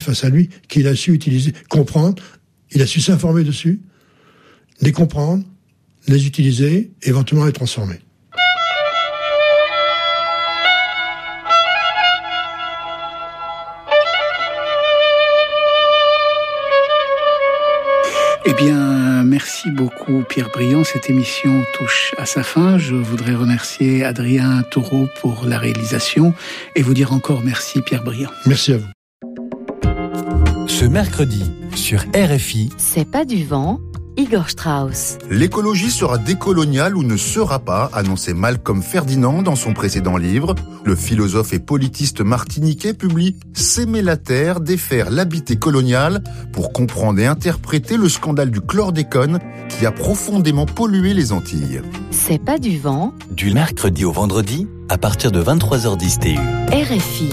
face à lui, qu'il a su utiliser, comprendre, il a su s'informer dessus, les comprendre, les utiliser, éventuellement les transformer. Eh bien, merci beaucoup Pierre Briand. Cette émission touche à sa fin. Je voudrais remercier Adrien Taureau pour la réalisation et vous dire encore merci Pierre Briand. Merci à vous. Ce mercredi, sur RFI, C'est pas du vent, Igor Strauss. L'écologie sera décoloniale ou ne sera pas, annonçait Malcolm Ferdinand dans son précédent livre. Le philosophe et politiste martiniquais publie S'aimer la terre, défaire l'habité colonial pour comprendre et interpréter le scandale du chlordécone qui a profondément pollué les Antilles. C'est pas du vent, du mercredi au vendredi, à partir de 23h10 TU. RFI.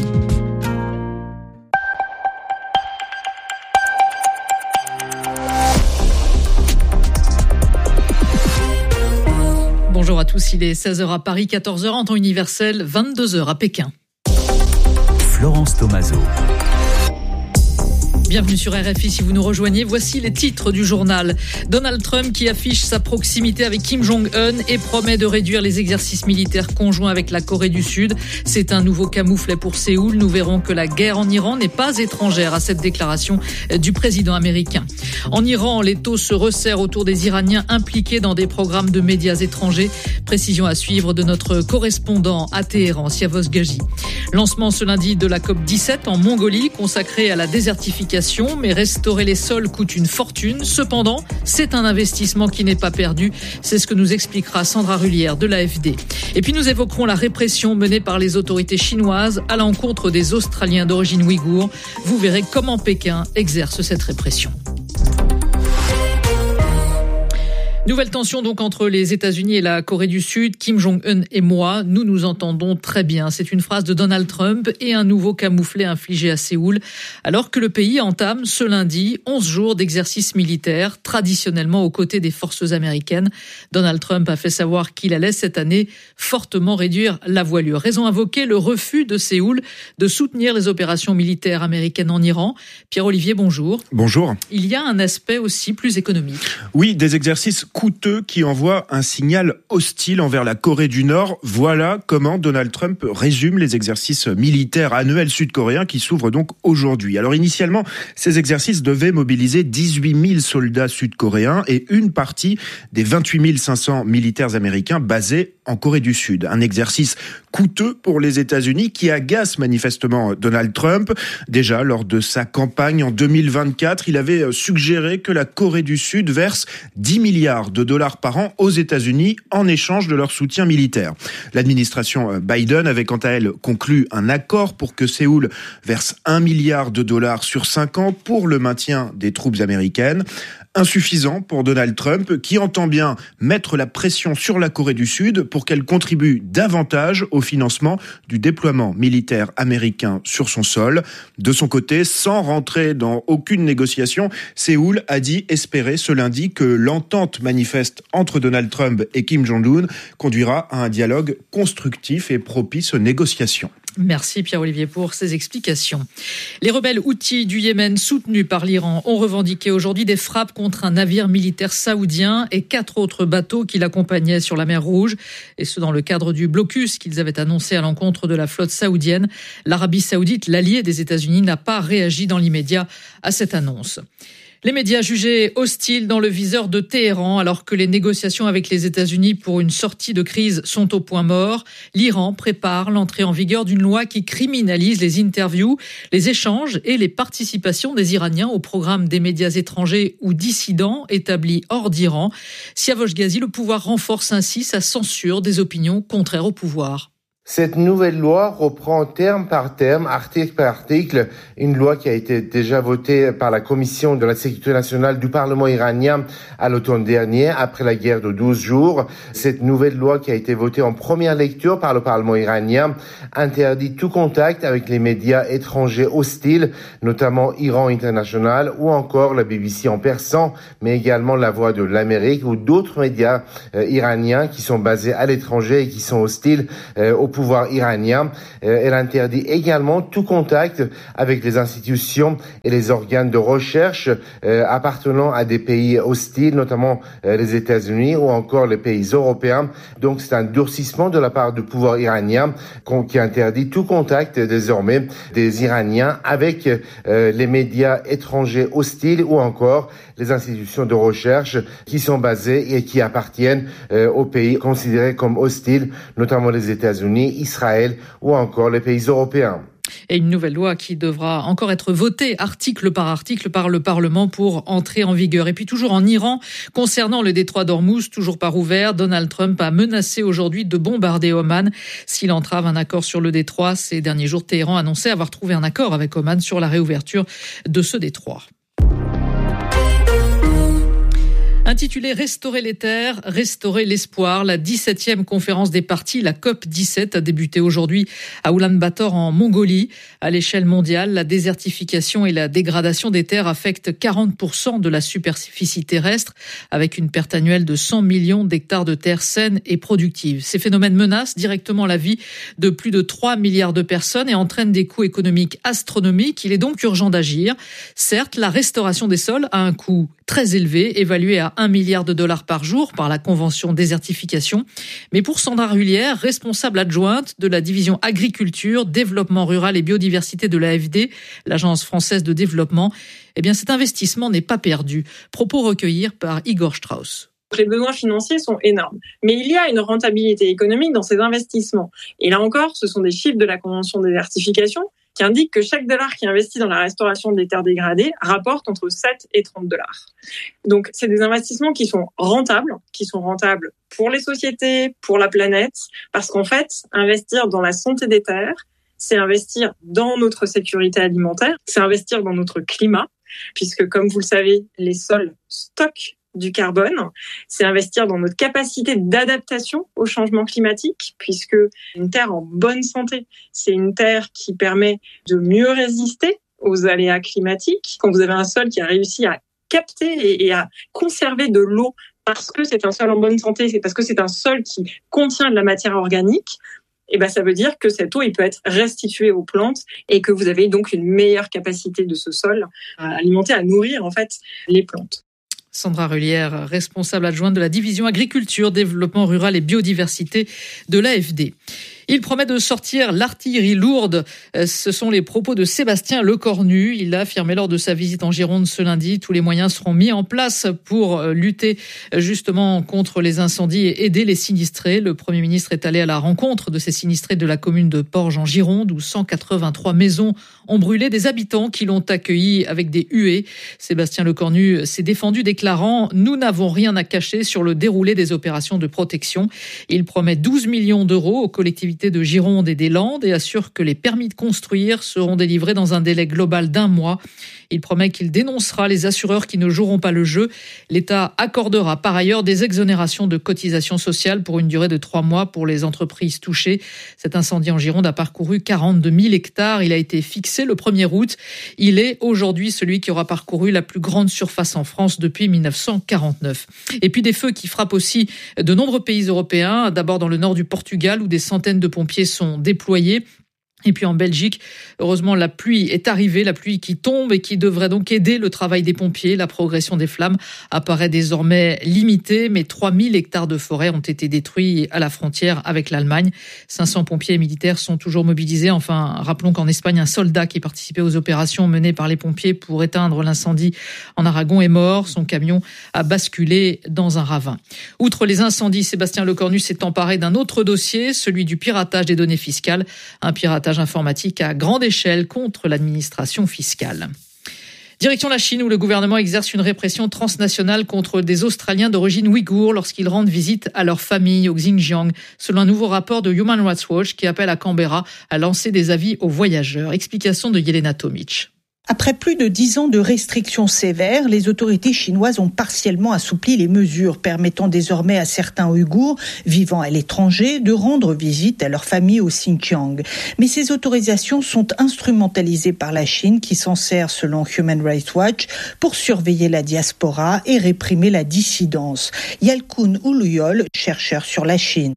Bonjour à tous, il est 16h à Paris, 14h en temps universel, 22h à Pékin. Florence Tomaso. Bienvenue sur RFI si vous nous rejoignez. Voici les titres du journal. Donald Trump qui affiche sa proximité avec Kim Jong-un et promet de réduire les exercices militaires conjoints avec la Corée du Sud. C'est un nouveau camouflet pour Séoul. Nous verrons que la guerre en Iran n'est pas étrangère à cette déclaration du président américain. En Iran, les taux se resserrent autour des Iraniens impliqués dans des programmes de médias étrangers. Précision à suivre de notre correspondant à Téhéran, Siavos Gaji. Lancement ce lundi de la COP17 en Mongolie, consacrée à la désertification. Mais restaurer les sols coûte une fortune. Cependant, c'est un investissement qui n'est pas perdu. C'est ce que nous expliquera Sandra Rullière de l'AFD. Et puis nous évoquerons la répression menée par les autorités chinoises à l'encontre des Australiens d'origine ouïghour. Vous verrez comment Pékin exerce cette répression. Nouvelle tension donc entre les États-Unis et la Corée du Sud. Kim Jong-un et moi, nous nous entendons très bien. C'est une phrase de Donald Trump et un nouveau camouflet infligé à Séoul, alors que le pays entame ce lundi 11 jours d'exercice militaire, traditionnellement aux côtés des forces américaines. Donald Trump a fait savoir qu'il allait cette année fortement réduire la voilure. Raison invoquée, le refus de Séoul de soutenir les opérations militaires américaines en Iran. Pierre-Olivier, bonjour. Bonjour. Il y a un aspect aussi plus économique. Oui, des exercices coûteux qui envoient un signal hostile envers la Corée du Nord. Voilà comment Donald Trump résume les exercices militaires annuels sud-coréens qui s'ouvrent donc aujourd'hui. Alors initialement, ces exercices devaient mobiliser 18 000 soldats sud-coréens et une partie des 28 500 militaires américains basés en Corée du Sud. Un exercice coûteux pour les États-Unis qui agace manifestement Donald Trump. Déjà, lors de sa campagne en 2024, il avait suggéré que la Corée du Sud verse 10 milliards de dollars par an aux États-Unis en échange de leur soutien militaire. L'administration Biden avait quant à elle conclu un accord pour que Séoul verse 1 milliard de dollars sur 5 ans pour le maintien des troupes américaines. Insuffisant pour Donald Trump, qui entend bien mettre la pression sur la Corée du Sud pour qu'elle contribue davantage au financement du déploiement militaire américain sur son sol. De son côté, sans rentrer dans aucune négociation, Séoul a dit espérer ce lundi que l'entente manifeste entre Donald Trump et Kim Jong-un conduira à un dialogue constructif et propice aux négociations. Merci Pierre-Olivier pour ces explications. Les rebelles houthis du Yémen, soutenus par l'Iran, ont revendiqué aujourd'hui des frappes contre un navire militaire saoudien et 4 autres bateaux qui l'accompagnaient sur la mer Rouge. Et ce, dans le cadre du blocus qu'ils avaient annoncé à l'encontre de la flotte saoudienne. L'Arabie saoudite, l'allié des États-Unis, n'a pas réagi dans l'immédiat à cette annonce. Les médias jugés hostiles dans le viseur de Téhéran alors que les négociations avec les États-Unis pour une sortie de crise sont au point mort. L'Iran prépare l'entrée en vigueur d'une loi qui criminalise les interviews, les échanges et les participations des Iraniens au programme des médias étrangers ou dissidents établis hors d'Iran. Siavos Gazi, le pouvoir renforce ainsi sa censure des opinions contraires au pouvoir. Cette nouvelle loi reprend terme par terme, article par article, une loi qui a été déjà votée par la Commission de la sécurité nationale du Parlement iranien à l'automne dernier, après la guerre de 12 jours. Cette nouvelle loi qui a été votée en première lecture par le Parlement iranien interdit tout contact avec les médias étrangers hostiles, notamment Iran International ou encore la BBC en persan, mais également La Voix de l'Amérique ou d'autres médias iraniens qui sont basés à l'étranger et qui sont hostiles au pouvoir iranien. Elle interdit également tout contact avec les institutions et les organes de recherche appartenant à des pays hostiles, notamment les États-Unis ou encore les pays européens. Donc c'est un durcissement de la part du pouvoir iranien qui interdit tout contact désormais des Iraniens avec les médias étrangers hostiles ou encore les institutions de recherche qui sont basées et qui appartiennent aux pays considérés comme hostiles, notamment les États-Unis, Israël ou encore les pays européens. Et une nouvelle loi qui devra encore être votée article par article par le Parlement pour entrer en vigueur. Et puis toujours en Iran, concernant le détroit d'Ormuz, toujours pas rouvert, Donald Trump a menacé aujourd'hui de bombarder Oman s'il entrave un accord sur le détroit. Ces derniers jours, Téhéran annonçait avoir trouvé un accord avec Oman sur la réouverture de ce détroit. Intitulée « Restaurer les terres, restaurer l'espoir », la 17e conférence des parties, la COP17, a débuté aujourd'hui à Oulan-Bator en Mongolie. À l'échelle mondiale, la désertification et la dégradation des terres affectent 40% de la superficie terrestre, avec une perte annuelle de 100 millions d'hectares de terres saines et productives. Ces phénomènes menacent directement la vie de plus de 3 milliards de personnes et entraînent des coûts économiques astronomiques. Il est donc urgent d'agir. Certes, la restauration des sols a un coût très élevé, évalué à 1 milliard de dollars par jour par la Convention désertification. Mais pour Sandra Rullière, responsable adjointe de la division agriculture, développement rural et biodiversité de l'AFD, l'Agence française de développement, eh bien cet investissement n'est pas perdu. Propos recueillis par Igor Strauss. Les besoins financiers sont énormes, mais il y a une rentabilité économique dans ces investissements. Et là encore, ce sont des chiffres de la Convention désertification qui indiquent que chaque dollar qui est investi dans la restauration des terres dégradées rapporte entre 7 et 30 dollars. Donc, c'est des investissements qui sont rentables pour les sociétés, pour la planète, parce qu'en fait, investir dans la santé des terres, c'est investir dans notre sécurité alimentaire, c'est investir dans notre climat, puisque comme vous le savez, les sols stockent du carbone, c'est investir dans notre capacité d'adaptation au changement climatique, puisque une terre en bonne santé, c'est une terre qui permet de mieux résister aux aléas climatiques. Quand vous avez un sol qui a réussi à capter et à conserver de l'eau parce que c'est un sol en bonne santé, c'est parce que c'est un sol qui contient de la matière organique, et ben ça veut dire que cette eau il peut être restituée aux plantes et que vous avez donc une meilleure capacité de ce sol à alimenter, à nourrir en fait les plantes. Sandra Rullière, responsable adjointe de la division agriculture, développement rural et biodiversité de l'AFD. Il promet de sortir l'artillerie lourde. Ce sont les propos de Sébastien Lecornu. Il l'a affirmé lors de sa visite en Gironde ce lundi. Tous les moyens seront mis en place pour lutter justement contre les incendies et aider les sinistrés. Le Premier ministre est allé à la rencontre de ces sinistrés de la commune de Porges en Gironde où 183 maisons ont brûlé, des habitants qui l'ont accueilli avec des huées. Sébastien Lecornu s'est défendu déclarant « Nous n'avons rien à cacher sur le déroulé des opérations de protection ». Il promet 12 millions d'euros aux collectivités de Gironde et des Landes et assure que les permis de construire seront délivrés dans un délai global d'1 mois. Il promet qu'il dénoncera les assureurs qui ne joueront pas le jeu. L'État accordera par ailleurs des exonérations de cotisations sociales pour une durée de 3 mois pour les entreprises touchées. Cet incendie en Gironde a parcouru 42 000 hectares. Il a été fixé le 1er août. Il est aujourd'hui celui qui aura parcouru la plus grande surface en France depuis 1949. Et puis des feux qui frappent aussi de nombreux pays européens. D'abord dans le nord du Portugal où des centaines de pompiers sont déployés. Et puis en Belgique, heureusement, la pluie est arrivée, la pluie qui tombe et qui devrait donc aider le travail des pompiers. La progression des flammes apparaît désormais limitée, mais 3000 hectares de forêt ont été détruits à la frontière avec l'Allemagne. 500 pompiers et militaires sont toujours mobilisés. Enfin, rappelons qu'en Espagne, un soldat qui participait aux opérations menées par les pompiers pour éteindre l'incendie en Aragon est mort. Son camion a basculé dans un ravin. Outre les incendies, Sébastien Lecornu s'est emparé d'un autre dossier, celui du piratage des données fiscales. Un piratage informatique à grande échelle contre l'administration fiscale. Direction la Chine où le gouvernement exerce une répression transnationale contre des Australiens d'origine ouïghour lorsqu'ils rendent visite à leur famille au Xinjiang, selon un nouveau rapport de Human Rights Watch qui appelle à Canberra à lancer des avis aux voyageurs. Explication de Yelena Tomic. Après plus de 10 ans de restrictions sévères, les autorités chinoises ont partiellement assoupli les mesures permettant désormais à certains Ouïghours vivant à l'étranger de rendre visite à leur famille au Xinjiang. Mais ces autorisations sont instrumentalisées par la Chine qui s'en sert, selon Human Rights Watch, pour surveiller la diaspora et réprimer la dissidence. Yalkun Uluyol, chercheur sur la Chine.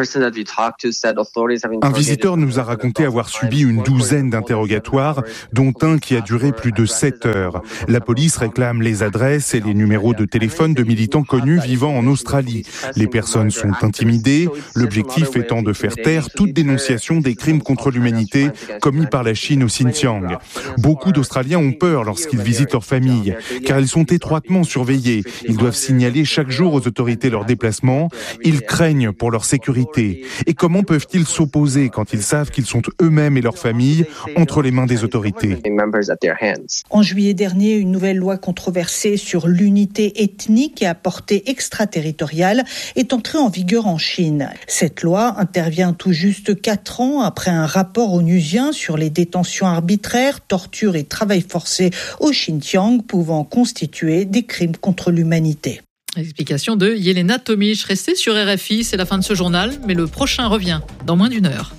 Un visiteur nous a raconté avoir subi une douzaine d'interrogatoires, dont un qui a duré plus de 7 heures. La police réclame les adresses et les numéros de téléphone de militants connus vivant en Australie. Les personnes sont intimidées, l'objectif étant de faire taire toute dénonciation des crimes contre l'humanité commis par la Chine au Xinjiang. Beaucoup d'Australiens ont peur lorsqu'ils visitent leur famille, car ils sont étroitement surveillés. Ils doivent signaler chaque jour aux autorités leurs déplacements. Ils craignent pour leur sécurité. Et comment peuvent-ils s'opposer quand ils savent qu'ils sont eux-mêmes et leur famille entre les mains des autorités ? En juillet dernier, une nouvelle loi controversée sur l'unité ethnique et à portée extraterritoriale est entrée en vigueur en Chine. Cette loi intervient tout juste 4 ans après un rapport onusien sur les détentions arbitraires, tortures et travail forcé au Xinjiang pouvant constituer des crimes contre l'humanité. Explication de Yelena Tomic. Restez sur RFI, c'est la fin de ce journal, mais le prochain revient dans moins d'1 heure.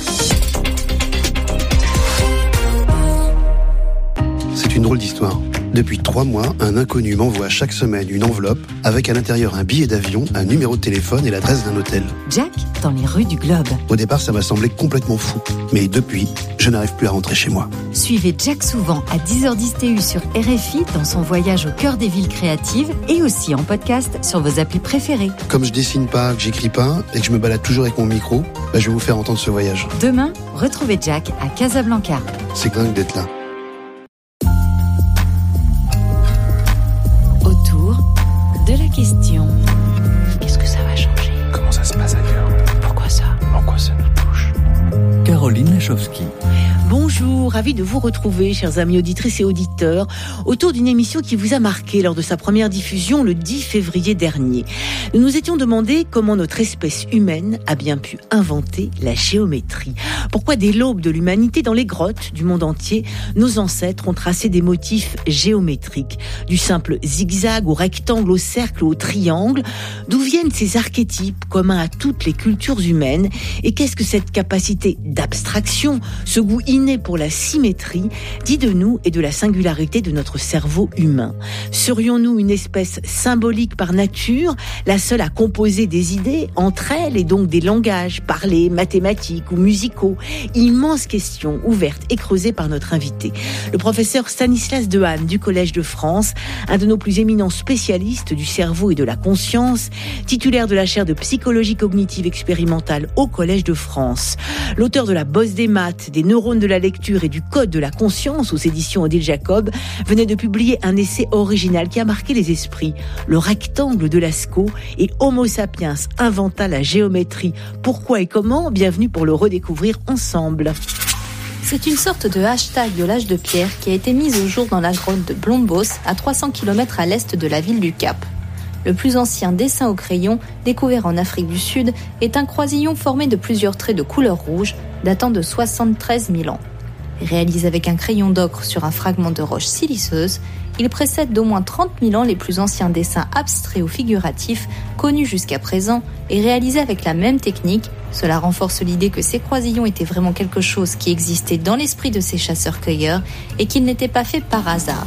C'est une drôle d'histoire. Depuis 3 mois, un inconnu m'envoie chaque semaine une enveloppe avec à l'intérieur un billet d'avion, un numéro de téléphone et l'adresse d'un hôtel. Jack, dans les rues du Globe. Au départ, ça m'a semblé complètement fou. Mais depuis, je n'arrive plus à rentrer chez moi. Suivez Jack souvent à 10h10 TU sur RFI dans son voyage au cœur des villes créatives et aussi en podcast sur vos applis préférées. Comme je dessine pas, que j'écris pas et que je me balade toujours avec mon micro, je vais vous faire entendre ce voyage. Demain, retrouvez Jack à Casablanca. C'est dingue d'être là. De la question. Qu'est-ce que ça va changer ? Comment ça se passe ailleurs ? Pourquoi ça ? En quoi ça nous touche ? Caroline Lachowski. Bonjour, ravi de vous retrouver, chers amis auditrices et auditeurs, autour d'une émission qui vous a marqué lors de sa première diffusion le 10 février dernier. Nous nous étions demandé comment notre espèce humaine a bien pu inventer la géométrie. Pourquoi dès l'aube de l'humanité, dans les grottes du monde entier, nos ancêtres ont tracé des motifs géométriques, du simple zigzag au rectangle, au cercle, au triangle. D'où viennent ces archétypes communs à toutes les cultures humaines ? Et qu'est-ce que cette capacité d'abstraction, ce goût inné pour la symétrie, dit de nous et de la singularité de notre cerveau humain. Serions-nous une espèce symbolique par nature, la seule à composer des idées entre elles et donc des langages parlés, mathématiques ou musicaux? Immense question ouverte et creusée par notre invité, le professeur Stanislas Dehaene du Collège de France, un de nos plus éminents spécialistes du cerveau et de la conscience, titulaire de la chaire de psychologie cognitive expérimentale au Collège de France, l'auteur de la bosse des maths, des neurones de la lecture et du code de la conscience aux éditions Odile Jacob, venait de publier un essai original qui a marqué les esprits. Le rectangle de Lascaux et Homo sapiens inventa la géométrie. Pourquoi et comment ? Bienvenue pour le redécouvrir ensemble. C'est une sorte de hashtag de l'âge de pierre qui a été mise au jour dans la grotte de Blombos, à 300 km à l'est de la ville du Cap. Le plus ancien dessin au crayon, découvert en Afrique du Sud, est un croisillon formé de plusieurs traits de couleur rouge, datant de 73 000 ans. Réalisé avec un crayon d'ocre sur un fragment de roche siliceuse, il précède d'au moins 30 000 ans les plus anciens dessins abstraits ou figuratifs connus jusqu'à présent et réalisés avec la même technique. Cela renforce l'idée que ces croisillons étaient vraiment quelque chose qui existait dans l'esprit de ces chasseurs-cueilleurs et qu'ils n'étaient pas faits par hasard.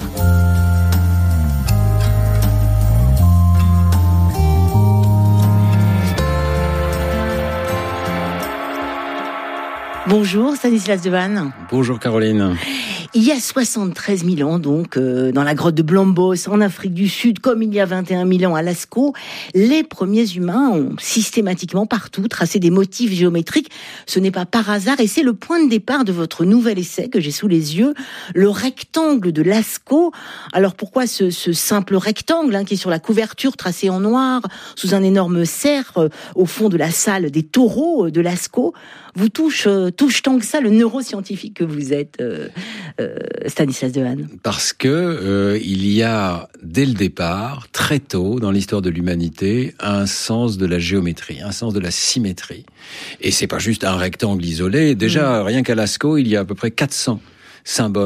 Bonjour Stanislas Dehaene. Bonjour Caroline. Il y a 73 000 ans, donc, dans la grotte de Blombos, en Afrique du Sud, comme il y a 21 000 ans à Lascaux, les premiers humains ont systématiquement partout tracé des motifs géométriques. Ce n'est pas par hasard et c'est le point de départ de votre nouvel essai que j'ai sous les yeux, le rectangle de Lascaux. Alors pourquoi ce simple rectangle qui est sur la couverture tracé en noir, sous un énorme cerf, au fond de la salle des taureaux de Lascaux, vous touche tant que ça le neuroscientifique que vous êtes, Stanislas Dehaene? Parce que il y a dès le départ, très tôt dans l'histoire de l'humanité, un sens de la géométrie, un sens de la symétrie. Et c'est pas juste un rectangle isolé. Déjà, rien qu'à Lascaux, il y a à peu près 400 symboles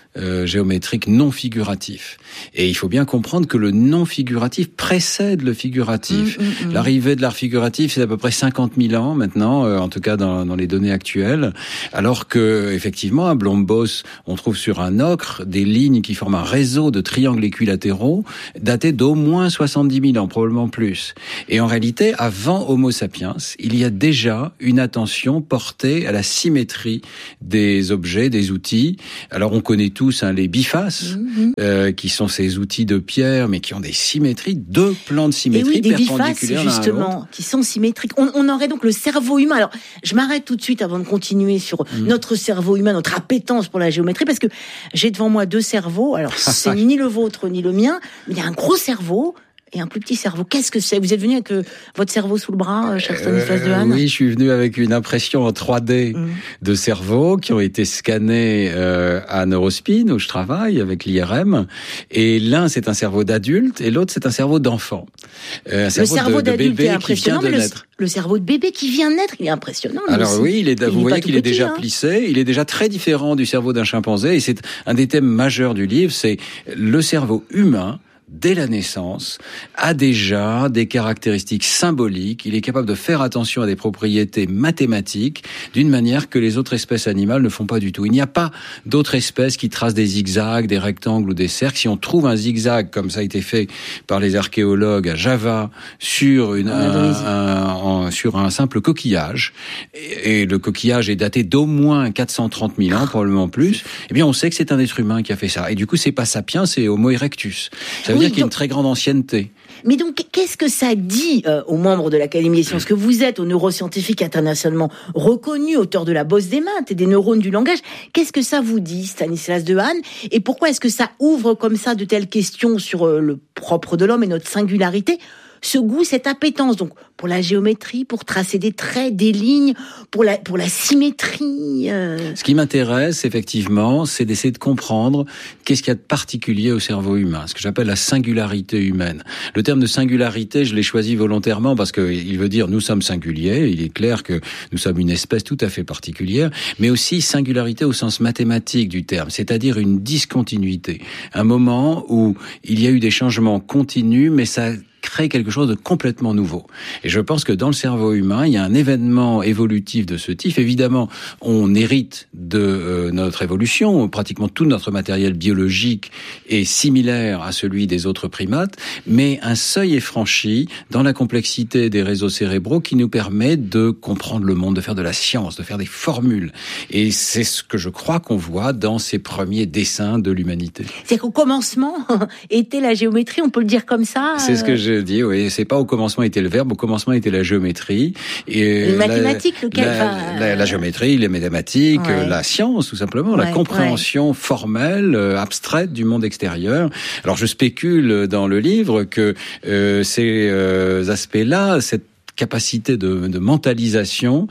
géométrique non figuratif. Et il faut bien comprendre que le non figuratif précède le figuratif. L'arrivée de l'art figuratif, c'est à peu près 50 000 ans maintenant, en tout cas dans les données actuelles, alors que effectivement à Blombos, on trouve sur un ocre des lignes qui forment un réseau de triangles équilatéraux datés d'au moins 70 000 ans, probablement plus. Et en réalité, avant Homo sapiens, il y a déjà une attention portée à la symétrie des objets, des outils. Alors on connaît tous les bifaces, qui sont ces outils de pierre, mais qui ont des symétries, deux plans de symétrie perpendiculaires l'un à l'autre. Qui sont symétriques. On aurait donc le cerveau humain. Alors, je m'arrête tout de suite avant de continuer sur notre cerveau humain, notre appétence pour la géométrie, parce que j'ai devant moi 2 cerveaux. Alors, c'est ni le vôtre ni le mien, mais il y a un gros cerveau et un plus petit cerveau. Qu'est-ce que c'est ? Vous êtes venu avec votre cerveau sous le bras, cher Stanislas Dehaene ? Oui, je suis venu avec une impression en 3D de cerveaux qui ont été scannés à Neurospin, où je travaille, avec l'IRM. Et l'un, c'est un cerveau d'adulte, et l'autre, c'est un cerveau d'enfant. Un cerveau de bébé qui vient de naître. Le cerveau de bébé qui vient de naître, il est impressionnant. Alors oui, vous voyez qu'il est déjà plissé, il est déjà très différent du cerveau d'un chimpanzé, et c'est un des thèmes majeurs du livre, c'est le cerveau humain, dès la naissance, a déjà des caractéristiques symboliques. Il est capable de faire attention à des propriétés mathématiques d'une manière que les autres espèces animales ne font pas du tout. Il n'y a pas d'autres espèces qui tracent des zigzags, des rectangles ou des cercles. Si on trouve un zigzag, comme ça a été fait par les archéologues à Java, sur un simple coquillage, et le coquillage est daté d'au moins 430 000 ans, probablement plus, eh bien on sait que c'est un être humain qui a fait ça. Et du coup, c'est pas sapiens, c'est Homo erectus. Ça veut dire qu'il y a une très grande ancienneté. Mais donc, qu'est-ce que ça dit aux membres de l'Académie des sciences ? Que vous êtes, aux neuroscientifiques internationalement reconnus, auteurs de la bosse des maths et des neurones du langage. Qu'est-ce que ça vous dit, Stanislas Dehaene ? Et pourquoi est-ce que ça ouvre comme ça de telles questions sur le propre de l'homme et notre singularité ? Ce goût, cette appétence, donc, pour la géométrie, pour tracer des traits, des lignes, pour la symétrie. Ce qui m'intéresse, effectivement, c'est d'essayer de comprendre qu'est-ce qu'il y a de particulier au cerveau humain, ce que j'appelle la singularité humaine. Le terme de singularité, je l'ai choisi volontairement parce qu'il veut dire nous sommes singuliers, il est clair que nous sommes une espèce tout à fait particulière, mais aussi singularité au sens mathématique du terme, c'est-à-dire une discontinuité. Un moment où il y a eu des changements continus, mais ça crée quelque chose de complètement nouveau. Et je pense que dans le cerveau humain, il y a un événement évolutif de ce type. Évidemment, on hérite de notre évolution. Pratiquement tout notre matériel biologique est similaire à celui des autres primates, mais un seuil est franchi dans la complexité des réseaux cérébraux qui nous permet de comprendre le monde, de faire de la science, de faire des formules. Et c'est ce que je crois qu'on voit dans ces premiers dessins de l'humanité. C'est-à-dire qu'au commencement était la géométrie, on peut le dire comme ça. C'est ce que je dis, oui. C'est pas au commencement était le verbe, au commencement était la géométrie. Et les mathématiques, la géométrie, les mathématiques, la science, tout simplement, la compréhension formelle, abstraite du monde extérieur. Alors, je spécule dans le livre que ces aspects-là, cette capacité de mentalisation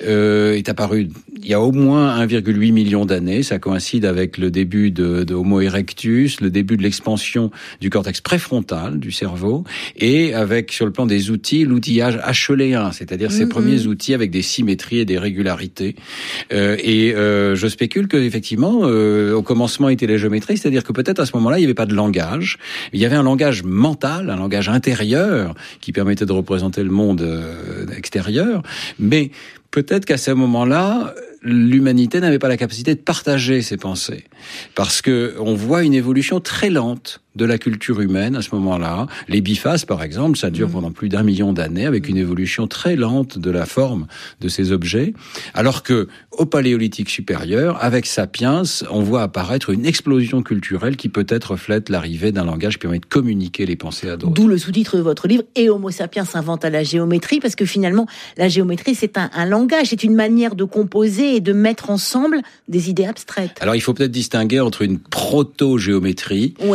est apparue il y a au moins 1,8 million d'années. Ça coïncide avec le début de Homo erectus, le début de l'expansion du cortex préfrontal du cerveau, et avec, sur le plan des outils, l'outillage acheléen, c'est-à-dire ces premiers outils avec des symétries et des régularités. Je spécule que effectivement, au commencement était la géométrie, c'est-à-dire que peut-être à ce moment-là, il n'y avait pas de langage. Il y avait un langage mental, un langage intérieur qui permettait de représenter le monde extérieur, mais peut-être qu'à ce moment-là, l'humanité n'avait pas la capacité de partager ses pensées. Parce que on voit une évolution très lente de la culture humaine à ce moment-là. Les bifaces, par exemple, ça dure pendant plus d'1 million d'années avec une évolution très lente de la forme de ces objets. Alors que, au Paléolithique supérieur, avec Sapiens, on voit apparaître une explosion culturelle qui peut-être reflète l'arrivée d'un langage qui permet de communiquer les pensées à d'autres. D'où le sous-titre de votre livre, et Homo sapiens s'invente à la géométrie, parce que finalement, la géométrie, c'est un langage, c'est une manière de composer et de mettre ensemble des idées abstraites. Alors, il faut peut-être distinguer entre une proto-géométrie, que l'on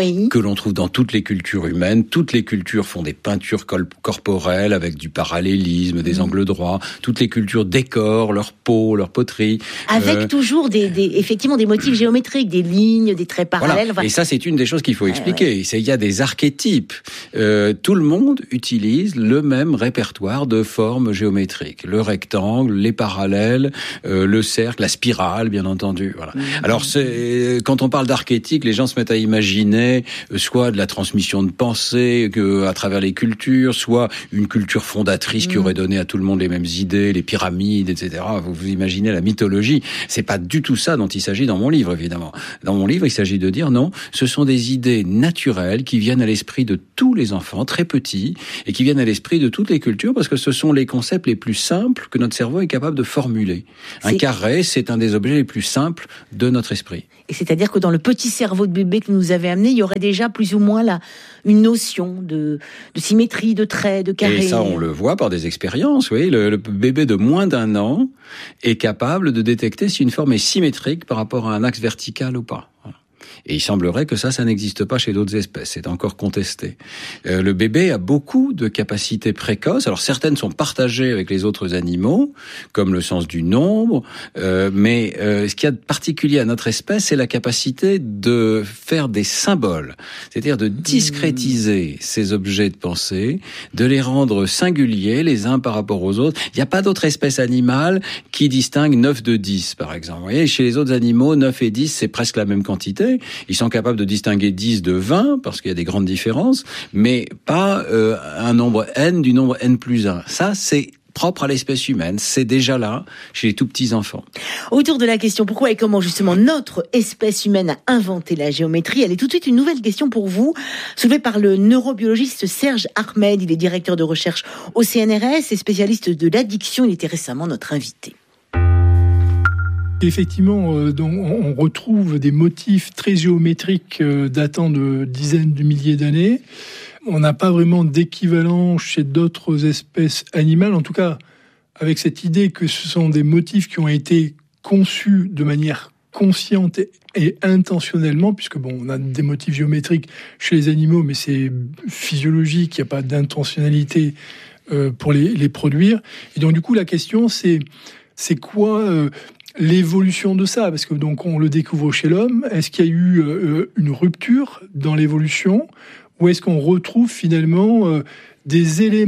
l'on trouve dans toutes les cultures humaines. Toutes les cultures font des peintures corporelles avec du parallélisme, des angles droits. Toutes les cultures décorent leur peau, leur poterie. Avec toujours effectivement des motifs géométriques, des lignes, des traits parallèles. Voilà. Et ça, c'est une des choses qu'il faut expliquer. Il y a des archétypes. Tout le monde utilise le même répertoire de formes géométriques. Le rectangle, les parallèles, le cercle, la spirale, bien entendu. Voilà. Alors, quand on parle d'archétypes, les gens se mettent à imaginer soit de la transmission de pensée à travers les cultures, soit une culture fondatrice qui aurait donné à tout le monde les mêmes idées, les pyramides, etc. Vous imaginez la mythologie. C'est pas du tout ça dont il s'agit dans mon livre, évidemment. Dans mon livre, il s'agit de dire non, ce sont des idées naturelles qui viennent à l'esprit de tous les enfants, très petits, et qui viennent à l'esprit de toutes les cultures, parce que ce sont les concepts les plus simples que notre cerveau est capable de formuler. Un carré, c'est un des objets les plus simples de notre esprit. Et c'est-à-dire que dans le petit cerveau de bébé que vous nous avez amené, il y aurait déjà plus ou moins une notion de symétrie, de traits, de carrés. Et ça, on le voit par des expériences. Oui, le bébé de moins d'1 an est capable de détecter si une forme est symétrique par rapport à un axe vertical ou pas. Voilà. Et il semblerait que ça n'existe pas chez d'autres espèces. C'est encore contesté. Le bébé a beaucoup de capacités précoces. Alors certaines sont partagées avec les autres animaux, comme le sens du nombre. Mais ce qu'il y a de particulier à notre espèce, c'est la capacité de faire des symboles. C'est-à-dire de discrétiser ces objets de pensée, de les rendre singuliers les uns par rapport aux autres. Il n'y a pas d'autre espèce animale qui distingue 9 de 10, par exemple. Vous voyez, chez les autres animaux, 9 et 10, c'est presque la même quantité. Ils sont capables de distinguer 10 de 20, parce qu'il y a des grandes différences, mais pas un nombre n du nombre n plus 1. Ça, c'est propre à l'espèce humaine. C'est déjà là, chez les tout petits enfants. Autour de la question pourquoi et comment justement notre espèce humaine a inventé la géométrie, elle est tout de suite une nouvelle question pour vous, soulevée par le neurobiologiste Serge Ahmed. Il est directeur de recherche au CNRS et spécialiste de l'addiction. Il était récemment notre invité. Effectivement, on retrouve des motifs très géométriques datant de dizaines de milliers d'années. On n'a pas vraiment d'équivalent chez d'autres espèces animales, en tout cas avec cette idée que ce sont des motifs qui ont été conçus de manière consciente et intentionnellement, puisque on a des motifs géométriques chez les animaux, mais c'est physiologique, il n'y a pas d'intentionnalité pour les produire. Et donc du coup, la question c'est quoi l'évolution de ça, parce que donc on le découvre chez l'homme. Est-ce qu'il y a eu une rupture dans l'évolution, ou est-ce qu'on retrouve finalement des éléments